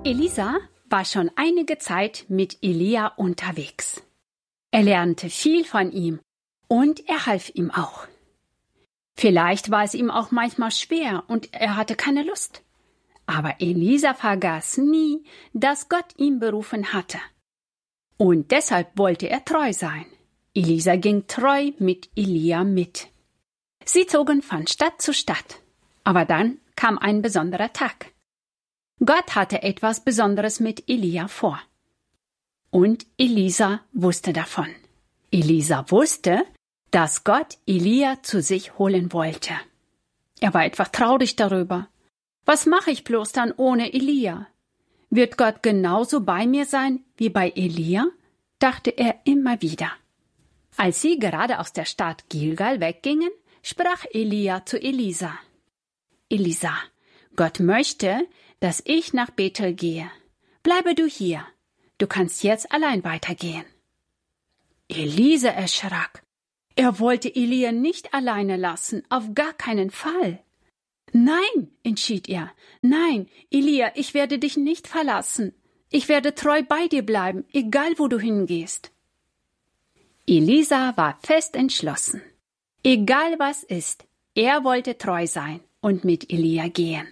Elisa war schon einige Zeit mit Elia unterwegs. Er lernte viel von ihm und er half ihm auch. Vielleicht war es ihm auch manchmal schwer und er hatte keine Lust. Aber Elisa vergaß nie, dass Gott ihn berufen hatte. Und deshalb wollte er treu sein. Elisa ging treu mit Elia mit. Sie zogen von Stadt zu Stadt. Aber dann kam ein besonderer Tag. Gott hatte etwas Besonderes mit Elia vor. Und Elisa wusste davon. Elisa wusste, dass Gott Elia zu sich holen wollte. Er war etwas traurig darüber. Was mache ich bloß dann ohne Elia? Wird Gott genauso bei mir sein wie bei Elia? Dachte er immer wieder. Als sie gerade aus der Stadt Gilgal weggingen, sprach Elia zu Elisa. Elisa, Gott möchte, dass ich nach Bethel gehe. Bleibe du hier. Du kannst jetzt allein weitergehen. Elisa erschrak. Er wollte Elia nicht alleine lassen, auf gar keinen Fall. Nein, entschied er. Nein, Elia, ich werde dich nicht verlassen. Ich werde treu bei dir bleiben, egal wo du hingehst. Elisa war fest entschlossen. Egal was ist, er wollte treu sein und mit Elia gehen.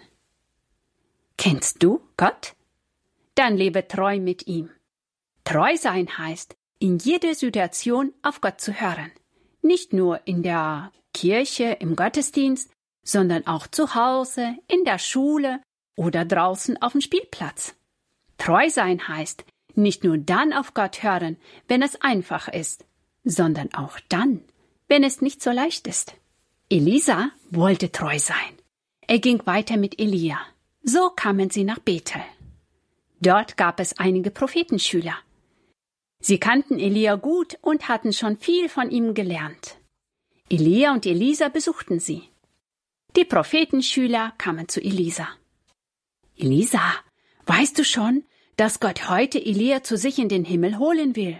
Kennst du Gott? Dann lebe treu mit ihm. Treu sein heißt, in jeder Situation auf Gott zu hören. Nicht nur in der Kirche, im Gottesdienst, sondern auch zu Hause, in der Schule oder draußen auf dem Spielplatz. Treu sein heißt, nicht nur dann auf Gott hören, wenn es einfach ist, sondern auch dann, wenn es nicht so leicht ist. Elisa wollte treu sein. Er ging weiter mit Elia. So kamen sie nach Bethel. Dort gab es einige Prophetenschüler. Sie kannten Elia gut und hatten schon viel von ihm gelernt. Elia und Elisa besuchten sie. Die Prophetenschüler kamen zu Elisa. Elisa, weißt du schon, dass Gott heute Elia zu sich in den Himmel holen will?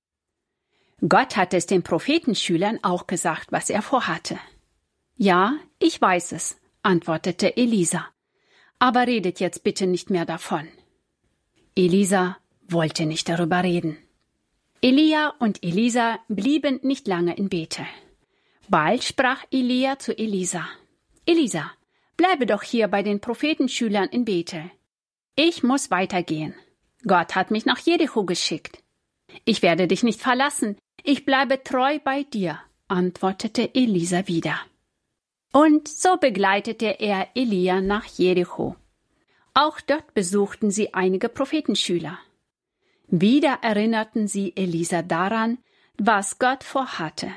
Gott hatte es den Prophetenschülern auch gesagt, was er vorhatte. Ja, ich weiß es, antwortete Elisa. Aber redet jetzt bitte nicht mehr davon. Elisa wollte nicht darüber reden. Elia und Elisa blieben nicht lange in Bethel. Bald sprach Elia zu Elisa. Elisa, bleibe doch hier bei den Prophetenschülern in Bethel. Ich muss weitergehen. Gott hat mich nach Jericho geschickt. Ich werde dich nicht verlassen. Ich bleibe treu bei dir, antwortete Elisa wieder. Und so begleitete er Elia nach Jericho. Auch dort besuchten sie einige Prophetenschüler. Wieder erinnerten sie Elisa daran, was Gott vorhatte.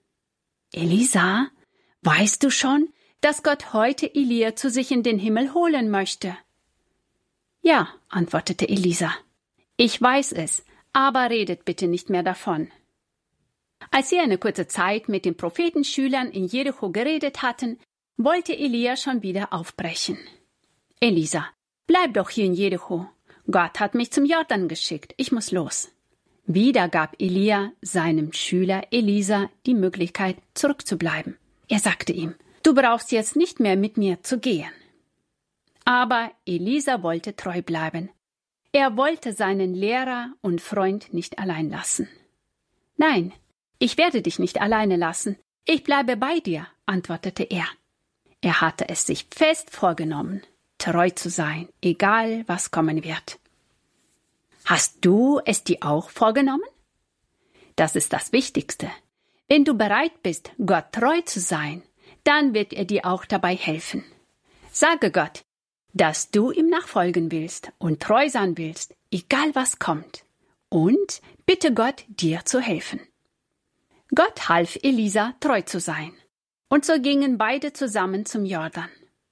Elisa, weißt du schon, dass Gott heute Elia zu sich in den Himmel holen möchte? Ja, antwortete Elisa. Ich weiß es, aber redet bitte nicht mehr davon. Als sie eine kurze Zeit mit den Prophetenschülern in Jericho geredet hatten, wollte Elia schon wieder aufbrechen. Elisa, bleib doch hier in Jericho. Gott hat mich zum Jordan geschickt. Ich muss los. Wieder gab Elia seinem Schüler Elisa die Möglichkeit, zurückzubleiben. Er sagte ihm, du brauchst jetzt nicht mehr mit mir zu gehen. Aber Elisa wollte treu bleiben. Er wollte seinen Lehrer und Freund nicht allein lassen. Nein, ich werde dich nicht alleine lassen. Ich bleibe bei dir, antwortete er. Er hatte es sich fest vorgenommen, treu zu sein, egal was kommen wird. Hast du es dir auch vorgenommen? Das ist das Wichtigste. Wenn du bereit bist, Gott treu zu sein, dann wird er dir auch dabei helfen. Sage Gott, dass du ihm nachfolgen willst und treu sein willst, egal was kommt. Und bitte Gott, dir zu helfen. Gott half Elisa, treu zu sein. Und so gingen beide zusammen zum Jordan.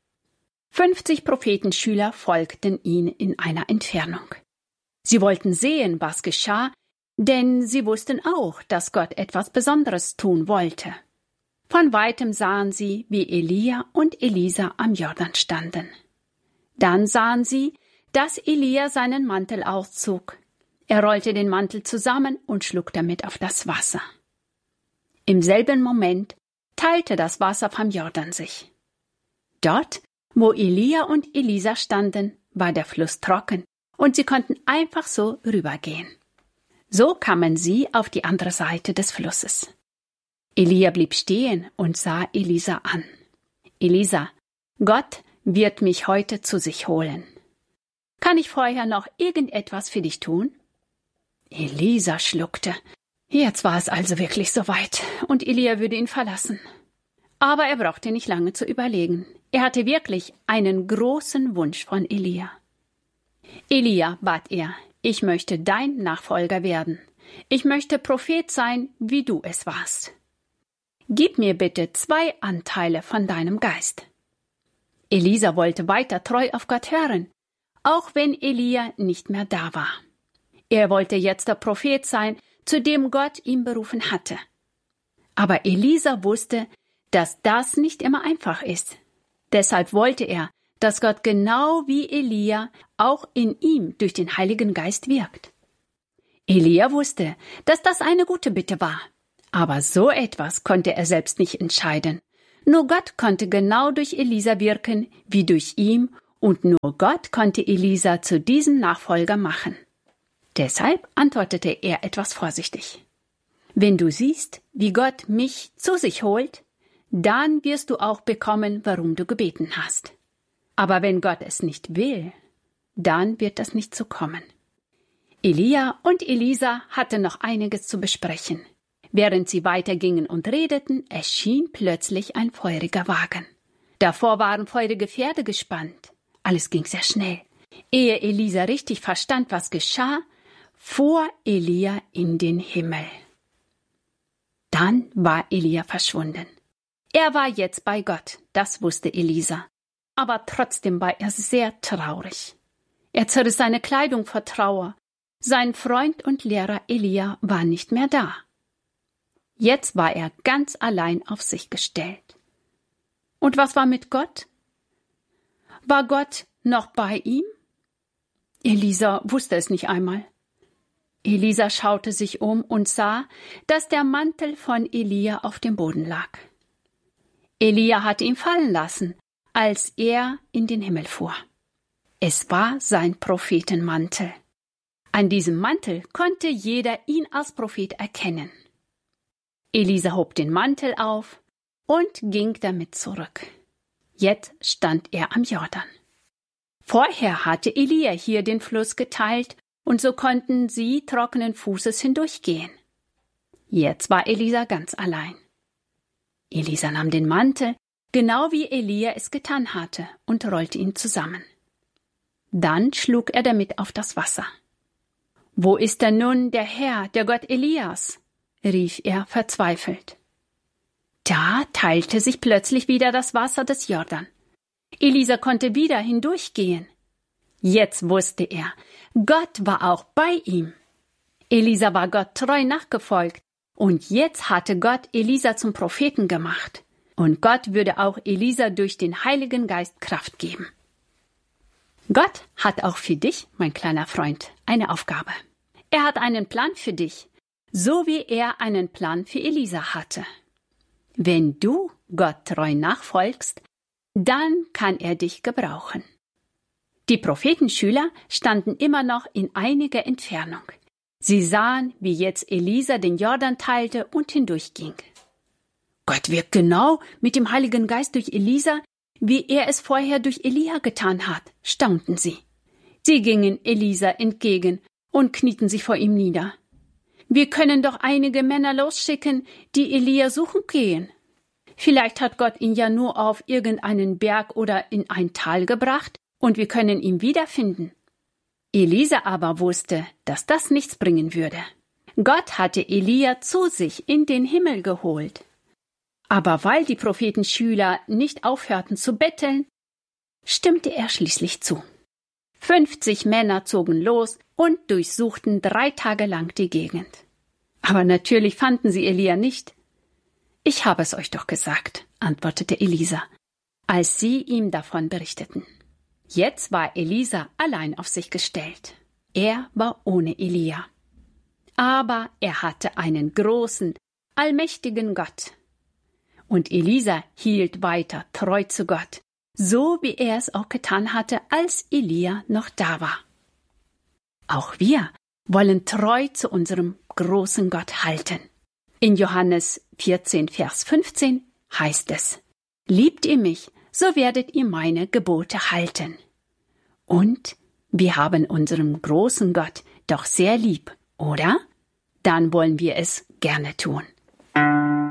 50 Prophetenschüler folgten ihnen in einer Entfernung. Sie wollten sehen, was geschah, denn sie wussten auch, dass Gott etwas Besonderes tun wollte. Von weitem sahen sie, wie Elia und Elisa am Jordan standen. Dann sahen sie, dass Elia seinen Mantel auszog. Er rollte den Mantel zusammen und schlug damit auf das Wasser. Im selben Moment teilte das Wasser vom Jordan sich. Dort, wo Elia und Elisa standen, war der Fluss trocken und sie konnten einfach so rübergehen. So kamen sie auf die andere Seite des Flusses. Elia blieb stehen und sah Elisa an. »Elisa, Gott wird mich heute zu sich holen. Kann ich vorher noch irgendetwas für dich tun?« Elisa schluckte. Jetzt war es also wirklich soweit, und Elia würde ihn verlassen. Aber er brauchte nicht lange zu überlegen. Er hatte wirklich einen großen Wunsch von Elia. »Elia«, bat er, »ich möchte dein Nachfolger werden. Ich möchte Prophet sein, wie du es warst. Gib mir bitte 2 Anteile von deinem Geist.« Elisa wollte weiter treu auf Gott hören, auch wenn Elia nicht mehr da war. Er wollte jetzt der Prophet sein, zu dem Gott ihn berufen hatte. Aber Elisa wusste, dass das nicht immer einfach ist. Deshalb wollte er, dass Gott genau wie Elia auch in ihm durch den Heiligen Geist wirkt. Elia wusste, dass das eine gute Bitte war. Aber so etwas konnte er selbst nicht entscheiden. Nur Gott konnte genau durch Elisa wirken, wie durch ihn, und nur Gott konnte Elisa zu diesem Nachfolger machen. Deshalb antwortete er etwas vorsichtig. »Wenn du siehst, wie Gott mich zu sich holt, dann wirst du auch bekommen, warum du gebeten hast. Aber wenn Gott es nicht will, dann wird das nicht so kommen.« Elia und Elisa hatten noch einiges zu besprechen. Während sie weitergingen und redeten, erschien plötzlich ein feuriger Wagen. Davor waren feurige Pferde gespannt. Alles ging sehr schnell. Ehe Elisa richtig verstand, was geschah, fuhr Elia in den Himmel. Dann war Elia verschwunden. Er war jetzt bei Gott, das wusste Elisa. Aber trotzdem war er sehr traurig. Er zerriss seine Kleidung vor Trauer. Sein Freund und Lehrer Elia war nicht mehr da. Jetzt war er ganz allein auf sich gestellt. Und was war mit Gott? War Gott noch bei ihm? Elisa wusste es nicht einmal. Elisa schaute sich um und sah, dass der Mantel von Elia auf dem Boden lag. Elia hatte ihn fallen lassen, als er in den Himmel fuhr. Es war sein Prophetenmantel. An diesem Mantel konnte jeder ihn als Prophet erkennen. Elisa hob den Mantel auf und ging damit zurück. Jetzt stand er am Jordan. Vorher hatte Elia hier den Fluss geteilt, und so konnten sie trockenen Fußes hindurchgehen. Jetzt war Elisa ganz allein. Elisa nahm den Mantel, genau wie Elia es getan hatte, und rollte ihn zusammen. Dann schlug er damit auf das Wasser. »Wo ist denn nun der Herr, der Gott Elias?« rief er verzweifelt. Da teilte sich plötzlich wieder das Wasser des Jordan. Elisa konnte wieder hindurchgehen. Jetzt wusste er, Gott war auch bei ihm. Elisa war Gott treu nachgefolgt, und jetzt hatte Gott Elisa zum Propheten gemacht. Und Gott würde auch Elisa durch den Heiligen Geist Kraft geben. Gott hat auch für dich, mein kleiner Freund, eine Aufgabe. Er hat einen Plan für dich, so wie er einen Plan für Elisa hatte. Wenn du Gott treu nachfolgst, dann kann er dich gebrauchen. Die Prophetenschüler standen immer noch in einiger Entfernung. Sie sahen, wie jetzt Elisa den Jordan teilte und hindurchging. Gott wirkt genau mit dem Heiligen Geist durch Elisa, wie er es vorher durch Elia getan hat, staunten sie. Sie gingen Elisa entgegen und knieten sich vor ihm nieder. Wir können doch einige Männer losschicken, die Elia suchen gehen. Vielleicht hat Gott ihn ja nur auf irgendeinen Berg oder in ein Tal gebracht und wir können ihn wiederfinden. Elisa aber wusste, dass das nichts bringen würde. Gott hatte Elia zu sich in den Himmel geholt. Aber weil die Prophetenschüler nicht aufhörten zu betteln, stimmte er schließlich zu. 50 Männer zogen los und durchsuchten 3 Tage lang die Gegend. Aber natürlich fanden sie Elia nicht. »Ich habe es euch doch gesagt«, antwortete Elisa, als sie ihm davon berichteten. Jetzt war Elisa allein auf sich gestellt. Er war ohne Elia. Aber er hatte einen großen, allmächtigen Gott. Und Elisa hielt weiter treu zu Gott, so wie er es auch getan hatte, als Elia noch da war. Auch wir wollen treu zu unserem großen Gott halten. In Johannes 14, Vers 15 heißt es: Liebt ihr mich, so werdet ihr meine Gebote halten. Und wir haben unseren großen Gott doch sehr lieb, oder? Dann wollen wir es gerne tun.